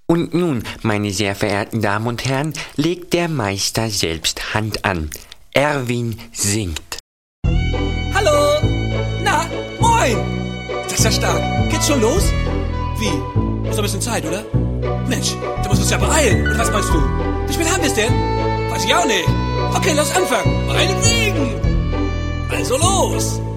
Und nun, meine sehr verehrten Damen und Herren, legt der Meister selbst Hand an. Erwin singt. Hallo! Na, moin! Das ist ja stark. Geht's schon los? Wie? Ist noch ein bisschen Zeit, oder? Mensch, du musst uns ja beeilen. Oder was meinst du? Wie spät haben wir's denn? Weiß ich auch nicht. Okay, lass anfangen. Meinetwegen! Also los!